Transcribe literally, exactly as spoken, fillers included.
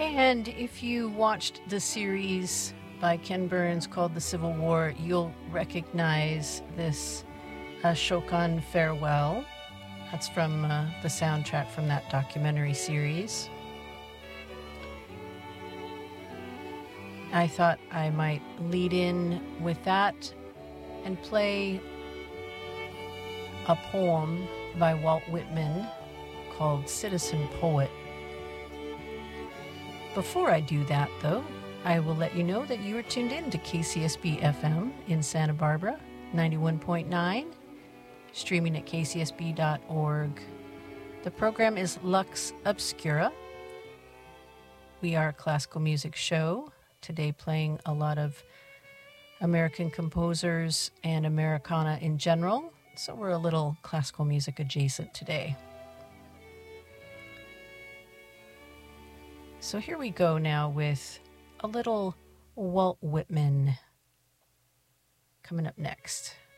And if you watched the series by Ken Burns called The Civil War, you'll recognize this Ashokan Farewell. That's from uh, the soundtrack from that documentary series. I thought I might lead in with that and play a poem by Walt Whitman called Citizen Poet. Before I do that, though, I will let you know that you are tuned in to K C S B F M in Santa Barbara, ninety-one point nine, streaming at k c s b dot org. The program is Lux Obscura. We are a classical music show, today playing a lot of American composers and Americana in general, so we're a little classical music adjacent today. So here we go now with a little Walt Whitman coming up next.